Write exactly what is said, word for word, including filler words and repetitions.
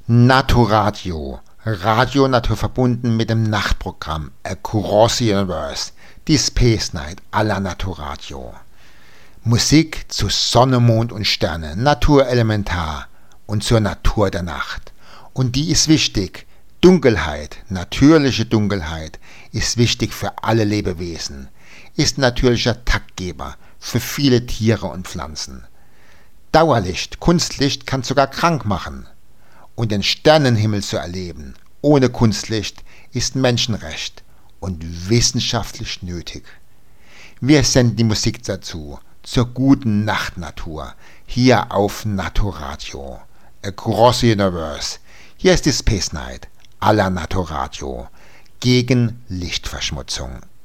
Naturradio, Radio Natur verbunden mit dem Nachtprogramm Across the Universe, die Space Night à la Naturradio. Musik zu Sonne, Mond und Sterne, Natur elementar und zur Natur der Nacht. Und die ist wichtig. Dunkelheit, natürliche Dunkelheit, ist wichtig für alle Lebewesen, ist natürlicher Taktgeber für viele Tiere und Pflanzen. Dauerlicht, Kunstlicht kann sogar krank machen. Und den Sternenhimmel zu erleben, ohne Kunstlicht, ist Menschenrecht und wissenschaftlich nötig. Wir senden die Musik dazu, zur guten Nachtnatur, hier auf Naturradio. Across the Universe. Hier ist die Space Night à la Naturradio. Gegen Lichtverschmutzung.